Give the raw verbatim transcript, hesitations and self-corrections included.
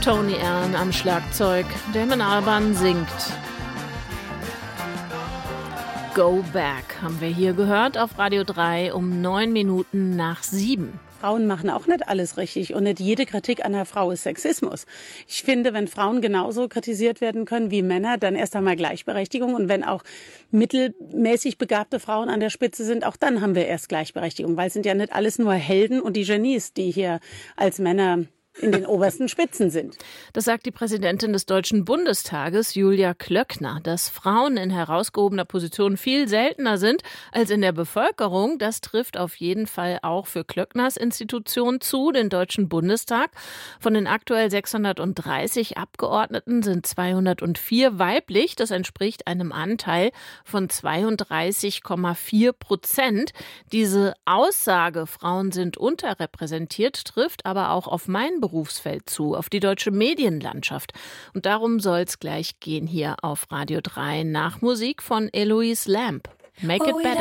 Tony Allen am Schlagzeug. Damon Albarn singt. Go Back haben wir hier gehört auf Radio drei um neun Minuten nach sieben. Frauen machen auch nicht alles richtig und nicht jede Kritik an einer Frau ist Sexismus. Ich finde, wenn Frauen genauso kritisiert werden können wie Männer, dann erst einmal Gleichberechtigung. Und wenn auch mittelmäßig begabte Frauen an der Spitze sind, auch dann haben wir erst Gleichberechtigung. Weil es sind ja nicht alles nur Helden und die Genies, die hier als Männer in den obersten Spitzen sind. Das sagt die Präsidentin des Deutschen Bundestages, Julia Klöckner. Dass Frauen in herausgehobener Position viel seltener sind als in der Bevölkerung, das trifft auf jeden Fall auch für Klöckners Institution zu, den Deutschen Bundestag. Von den aktuell sechshundertdreißig Abgeordneten sind zweihundertvier weiblich. Das entspricht einem Anteil von zweiunddreißig Komma vier Prozent. Diese Aussage, Frauen sind unterrepräsentiert, trifft aber auch auf mein Berufsfeld zu, auf die deutsche Medienlandschaft. Und darum soll es gleich gehen hier auf Radio drei nach Musik von Eloise Lamb. Make it better.